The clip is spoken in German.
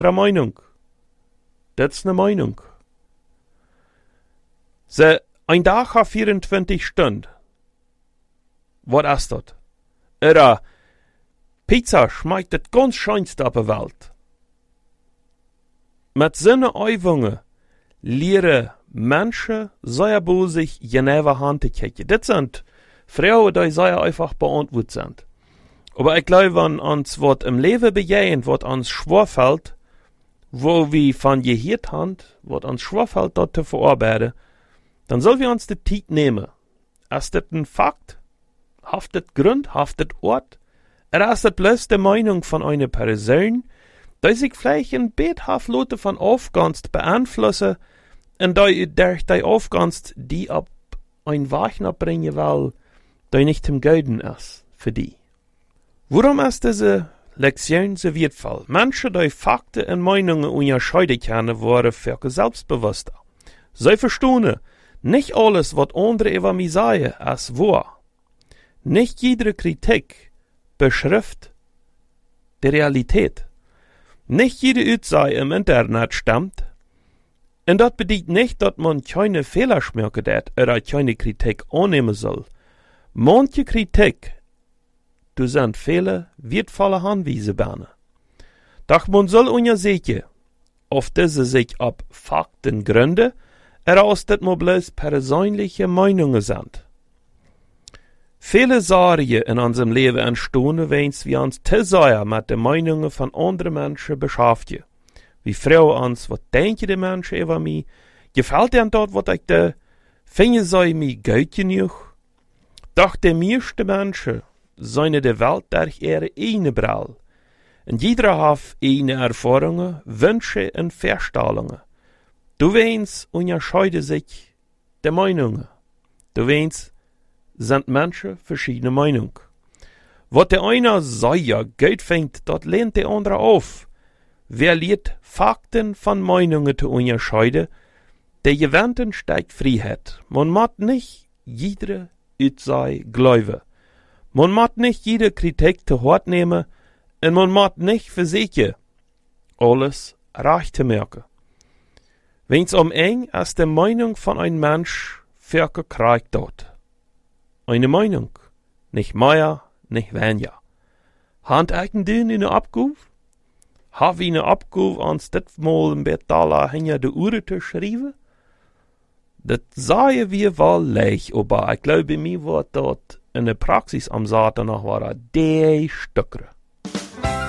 eine Meinung. Das ist eine Meinung. Ein Tag hat 24 Stunden. Was ist das? Pizza schmeckt das ganz schönste auf der Welt. Mit so Übungen lehren Menschen sehr wohl sich genauer Hand zu kicken. Das sind Frauen, die sehr einfach beantwortet sind. Aber ich glaube, wenn uns was im Leben begegnet, was uns schwerfällt, wo wir von gehört haben, was uns schwerfällt, dort zu verarbeiten, dann sollen wir uns die Zeit nehmen. Ist das ein Fakt? Haft das Grund? Haft das Ort? Oder ist das bloß die Meinung von einer Person, die sich vielleicht ein Beethaft Leute von Aufganst beeinflussen und die durch die Aufganst die ab ein Wachner bringen will, die nicht zum Guten ist für die. Warum ist diese Lektion so wertvoll? Menschen, die Fakten und Meinungen unterscheiden können, waren für selbstbewusster. Sie verstehen, nicht alles, was andere über mich sagen, ist wahr. Nicht jede Kritik beschreibt die Realität. Nicht jede Aussage im Internet stimmt. Und das bedeutet nicht, dass man keine Fehler schmerken hat oder keine Kritik annehmen soll. Manche Kritik, du sind viele wertvolle Hinweise bauen. Doch man soll untersuchen, ob diese sich auf Fakten gründen oder ob das nur bloß persönliche Meinungen sind. Viele Sorgen in unserem Leben entstehen, wenn wir uns zu sehr mit den Meinungen von anderen Menschen beschäftigen. Wir fragen uns, was denken die Menschen über mich? Gefällt ihnen dort, was ich da? Finden sie mich gut genug? Doch die meisten Menschen sehen die Welt durch ihre eigene Brille. Und jeder hat eigene Erfahrungen, Wünsche und Vorstellungen. Du weißt, unterscheiden sich die Meinungen. Du weißt, sind Menschen verschiedene Meinungen. Was der eine sehr gut findet, das lehnt der andere auf. Wer lernt, Fakten von Meinungen zu unterscheiden, der gewinnt und steigt Freiheit. Man muss nicht jede Aussage glauben. Man muss nicht jede Kritik zu Hort nehmen und man muss nicht versuchen, alles recht zu merken. Wenn's eng ist die Meinung von einem Mensch verkriegt dort. Eine Meinung, nicht mehr, nicht weniger. Hand ich denn in der Abgabe? Hab ich eine Abgabe ans das mal ein Betala hinter der Uhr zu schreiben? Das sagen wir wohl leicht, aber ich glaube, mir wird dort in der Praxis am Saat noch war die Stücke.